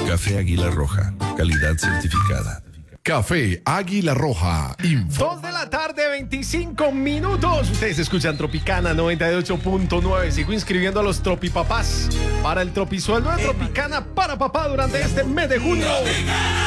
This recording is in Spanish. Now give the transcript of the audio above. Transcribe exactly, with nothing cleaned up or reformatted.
Café Águila Roja, calidad certificada. Café Águila Roja. Info. Dos de la tarde, veinticinco minutos. Ustedes escuchan Tropicana noventa y ocho punto nueve. Sigo inscribiendo a los tropipapás para el tropisueldo de Tropicana para papá durante este mes de junio.